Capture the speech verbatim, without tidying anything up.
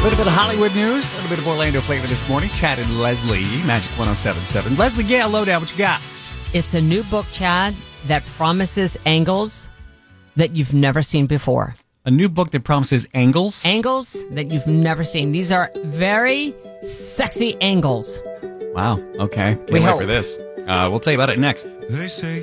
little bit of Hollywood news, a little bit of Orlando flavor this morning. Chad and Leslie, Magic one oh seven point seven. Leslie Gale, lowdown, what you got? It's a new book, Chad, that promises angles that you've never seen before. A new book that promises angles? Angles that you've never seen. These are very sexy angles. Wow, okay. Can't We wait hope. for this. Uh, we'll tell you about it next. They say